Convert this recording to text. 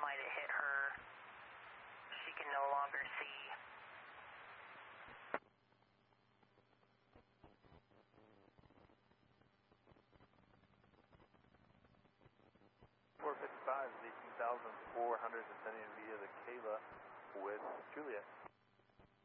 might have hit her. She can no longer see. 455 is 18,400 descending via the Kayla with Juliet.